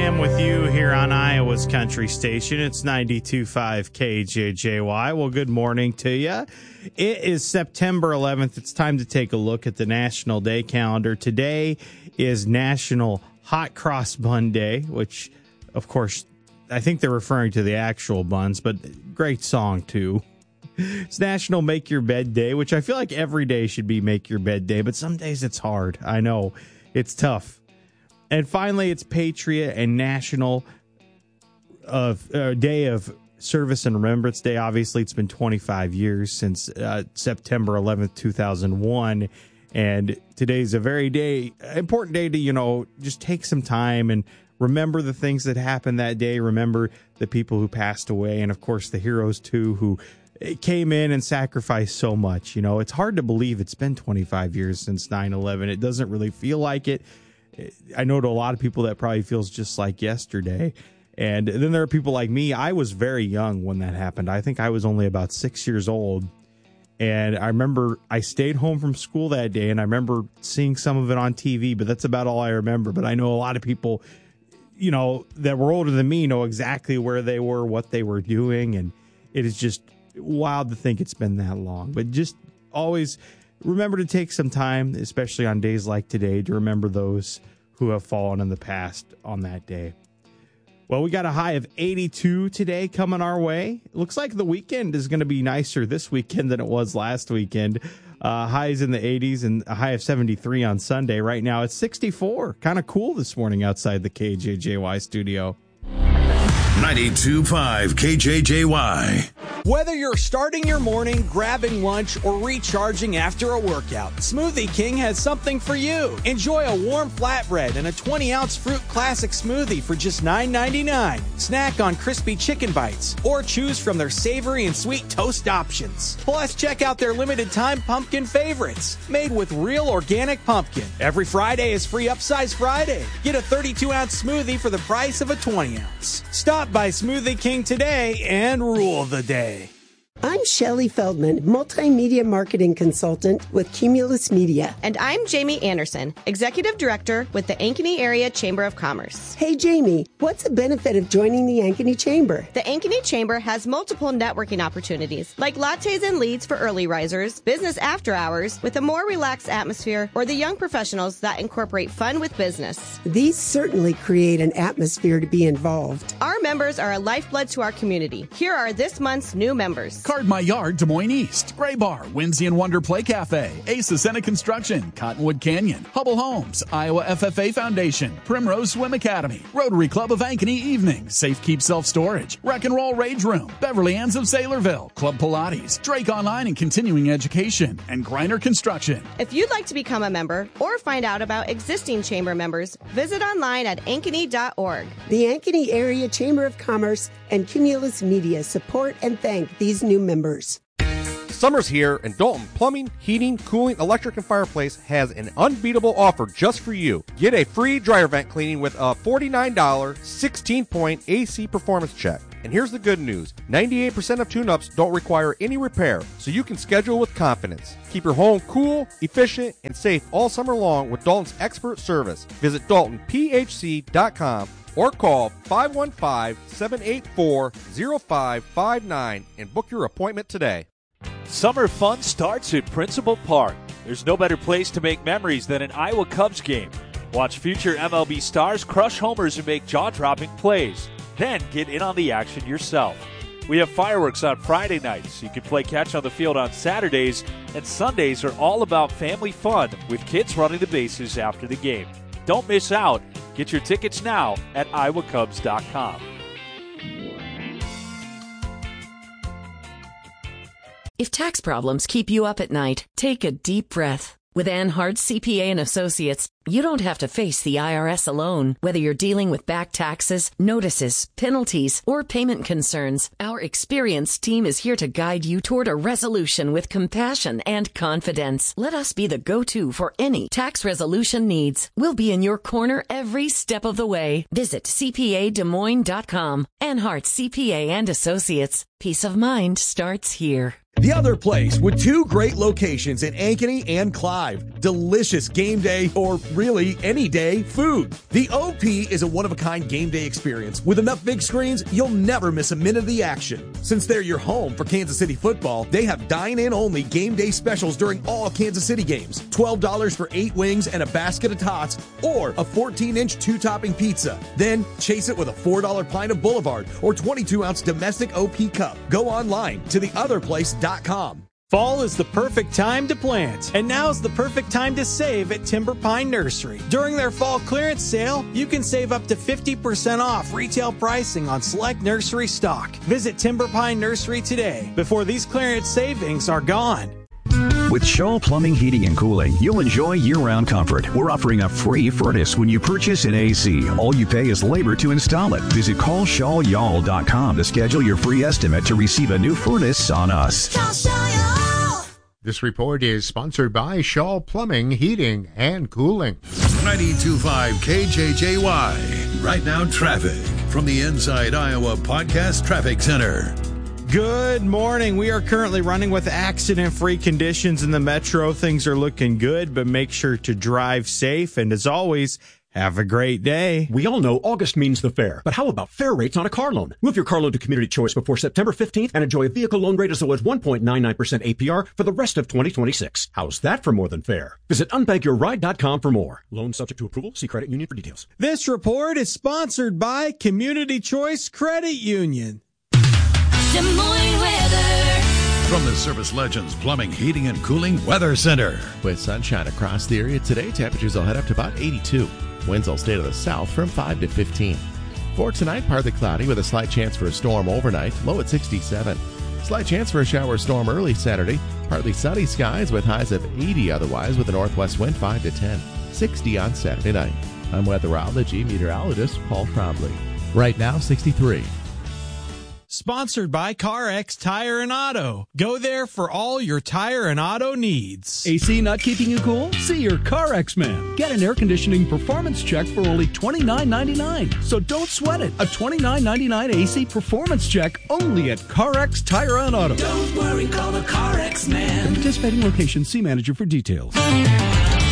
a.m. with you here on Iowa's Country Station. It's 92.5 KJJY. Well, good morning to you. It is September 11th. It's time to take a look at the National Day calendar. Today is National Hot Cross Bun Day, which, of course, I think they're referring to the actual buns, but great song, too. It's National Make Your Bed Day, which I feel like every day should be Make Your Bed Day, but some days it's hard. I know. It's tough. And finally, it's Patriot and National Day of Service and Remembrance Day. Obviously, it's been 25 years since September 11th, 2001. And today's a very important day to, just take some time and remember the things that happened that day. Remember the people who passed away. And, of course, the heroes, too, who came in and sacrificed so much. It's hard to believe it's been 25 years since 9/11. It doesn't really feel like it. I know to a lot of people that probably feels just like yesterday. And then there are people like me. I was very young when that happened. I think I was only about 6 years old. And I remember I stayed home from school that day, and I remember seeing some of it on TV, but that's about all I remember. But I know a lot of people, that were older than me know exactly where they were, what they were doing. And it is just wild to think it's been that long. But just always remember to take some time, especially on days like today, to remember those who have fallen in the past on that day. Well, we got a high of 82 today coming our way. It looks like the weekend is going to be nicer this weekend than it was last weekend. Highs in the 80s and a high of 73 on Sunday. Right now it's 64. Kind of cool this morning outside the KJJY studio. 92.5 KJJY. Whether you're starting your morning, grabbing lunch, or recharging after a workout, Smoothie King has something for you. Enjoy a warm flatbread and a 20-ounce fruit classic smoothie for just $9.99. Snack on crispy chicken bites, or choose from their savory and sweet toast options. Plus, check out their limited-time pumpkin favorites, made with real organic pumpkin. Every Friday is Free Upsize Friday. Get a 32-ounce smoothie for the price of a 20-ounce. Stop by Smoothie King today and rule the day. I'm Shelley Feldman, multimedia marketing consultant with Cumulus Media. And I'm Jamie Anderson, executive director with the Ankeny Area Chamber of Commerce. Hey, Jamie, what's the benefit of joining the Ankeny Chamber? The Ankeny Chamber has multiple networking opportunities, like lattes and leads for early risers, business after hours with a more relaxed atmosphere, or the young professionals that incorporate fun with business. These certainly create an atmosphere to be involved. Our members are a lifeblood to our community. Here are this month's new members. Card My Yard, Des Moines East, Gray Bar, Whimsy and Wonder Play Cafe, Ace Ascena Construction, Cottonwood Canyon, Hubble Homes, Iowa FFA Foundation, Primrose Swim Academy, Rotary Club of Ankeny Evening, Safe Keep Self Storage, Wreck and Roll Rage Room, Beverly Ann's of Saylorville, Club Pilates, Drake Online and Continuing Education, and Griner Construction. If you'd like to become a member or find out about existing chamber members, visit online at ankeny.org. The Ankeny Area Chamber of Commerce and Cumulus Media support and thank these new members. Summer's here, and Dalton Plumbing, Heating, Cooling, Electric, and Fireplace has an unbeatable offer just for you. Get a free dryer vent cleaning with a $49 16-point AC performance check. And here's the good news. 98% of tune-ups don't require any repair, so you can schedule with confidence. Keep your home cool, efficient, and safe all summer long with Dalton's expert service. Visit DaltonPHC.com or call 515-784-0559 and book your appointment today. Summer fun starts at Principal Park. There's no better place to make memories than an Iowa Cubs game. Watch future MLB stars crush homers and make jaw-dropping plays. Then get in on the action yourself. We have fireworks on Friday nights. You can play catch on the field on Saturdays, and Sundays are all about family fun with kids running the bases after the game. Don't miss out. Get your tickets now at iowacubs.com. If tax problems keep you up at night, take a deep breath. With Ann Hart CPA and Associates, you don't have to face the IRS alone. Whether you're dealing with back taxes, notices, penalties, or payment concerns, our experienced team is here to guide you toward a resolution with compassion and confidence. Let us be the go-to for any tax resolution needs. We'll be in your corner every step of the way. Visit CPADesMoines.com. Ann Hart CPA and Associates. Peace of mind starts here. The Other Place, with 2 great locations in Ankeny and Clive. Delicious game day, or really any day, food. The OP is a one-of-a-kind game day experience. With enough big screens, you'll never miss a minute of the action. Since they're your home for Kansas City football, they have dine-in only game day specials during all Kansas City games. $12 for 8 wings and a basket of tots, or a 14-inch 2-topping pizza. Then chase it with a $4 pint of Boulevard or 22-ounce domestic OP cup. Go online to theotherplace.com. Fall is the perfect time to plant, and now's the perfect time to save at Timber Pine Nursery. During their fall clearance sale, you can save up to 50% off retail pricing on select nursery stock. Visit Timber Pine Nursery today before these clearance savings are gone. With Shaw Plumbing, Heating, and Cooling, you'll enjoy year-round comfort. We're offering a free furnace when you purchase an AC. All you pay is labor to install it. Visit callshawyall.com to schedule your free estimate to receive a new furnace on us. This report is sponsored by Shaw Plumbing, Heating, and Cooling. 92.5 KJJY. Right now, traffic from the Inside Iowa Podcast Traffic Center. Good morning. We are currently running with accident-free conditions in the metro. Things are looking good, but make sure to drive safe. And as always, have a great day. We all know August means the fair, but how about fair rates on a car loan? Move your car loan to Community Choice before September 15th and enjoy a vehicle loan rate as low as 1.99% APR for the rest of 2026. How's that for more than fair? Visit unbankyourride.com for more. Loan subject to approval. See credit union for details. This report is sponsored by Community Choice Credit Union. Des Moines weather. From the Service Legends Plumbing, Heating, and Cooling Weather Center. With sunshine across the area today, temperatures will head up to about 82. Winds will stay to the south from 5 to 15. For tonight, partly cloudy with a slight chance for a storm overnight, low at 67. Slight chance for a shower storm early Saturday. Partly sunny skies with highs of 80 otherwise, with a northwest wind 5 to 10. 60 on Saturday night. I'm weatherology meteorologist Paul Trombley. Right now, 63. Sponsored by CarX Tire and Auto. Go there for all your tire and auto needs. AC not keeping you cool? See your CarX man. Get an air conditioning performance check for only $29.99. So don't sweat it. A $29.99 AC performance check only at CarX Tire and Auto. Don't worry, call the CarX man. At participating locations, see manager for details.